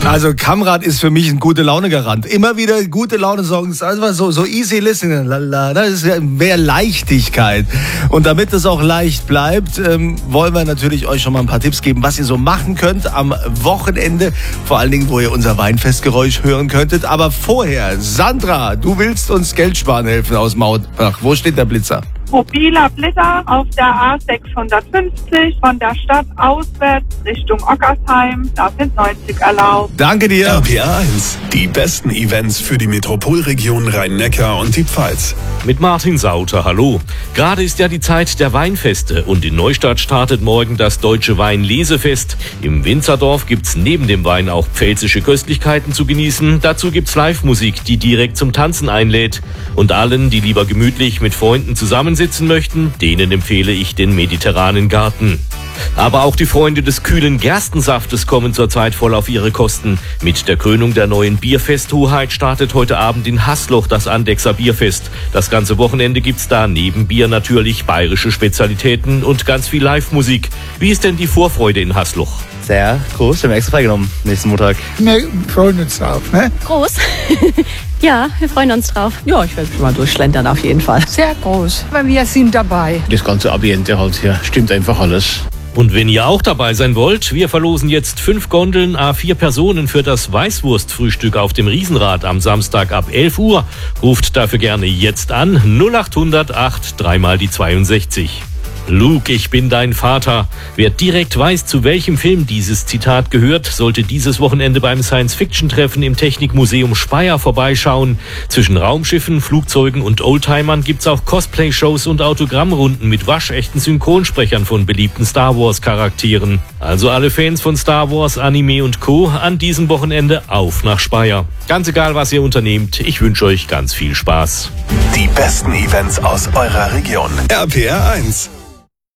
Also Kamrat ist für mich ein Gute-Laune-Garant. Immer wieder gute Laune-Songs, also so easy listening, lala, das ist ja mehr Leichtigkeit. Und damit es auch leicht bleibt, wollen wir natürlich euch schon mal ein paar Tipps geben, was ihr so machen könnt am Wochenende. Vor allen Dingen, wo ihr unser Weinfestgeräusch hören könntet. Aber vorher, Sandra, du willst uns Geld sparen helfen aus Mautbach. Wo steht der Blitzer? Mobiler Blitzer auf der A650 von der Stadt auswärts Richtung Ockersheim. Da sind 90 erlaubt. Danke dir. RPR 1, die besten Events für die Metropolregion Rhein-Neckar und die Pfalz. Mit Martin Sauter, hallo. Gerade ist ja die Zeit der Weinfeste und in Neustadt startet morgen das Deutsche Weinlesefest. Im Winzerdorf gibt's neben dem Wein auch pfälzische Köstlichkeiten zu genießen. Dazu gibt's Live-Musik, die direkt zum Tanzen einlädt. Und allen, die lieber gemütlich mit Freunden zusammensitzen möchten, denen empfehle ich den mediterranen Garten. Aber auch die Freunde des kühlen Gerstensaftes kommen zurzeit voll auf ihre Kosten. Mit der Krönung der neuen Bierfesthoheit startet heute Abend in Haßloch das Andechser Bierfest. Das ganze Wochenende gibt's da neben Bier natürlich bayerische Spezialitäten und ganz viel Live-Musik. Wie ist denn die Vorfreude in Haßloch? Sehr groß, wir haben extra freigenommen nächsten Montag. Wir freuen uns drauf, ne? Groß. Ja, wir freuen uns drauf. Ja, ich werde mal durchschlendern auf jeden Fall. Sehr groß, weil wir sind dabei. Das ganze Ambiente halt hier, stimmt einfach alles. Und wenn ihr auch dabei sein wollt, wir verlosen jetzt 5 Gondeln A4 Personen für das Weißwurstfrühstück auf dem Riesenrad am Samstag ab 11 Uhr. Ruft dafür gerne jetzt an 0800 8 3 mal die 62. Luke, ich bin dein Vater. Wer direkt weiß, zu welchem Film dieses Zitat gehört, sollte dieses Wochenende beim Science-Fiction-Treffen im Technikmuseum Speyer vorbeischauen. Zwischen Raumschiffen, Flugzeugen und Oldtimern gibt's auch Cosplay-Shows und Autogrammrunden mit waschechten Synchronsprechern von beliebten Star-Wars-Charakteren. Also alle Fans von Star Wars, Anime und Co. an diesem Wochenende auf nach Speyer. Ganz egal, was ihr unternehmt, ich wünsche euch ganz viel Spaß. Die besten Events aus eurer Region. RPR 1.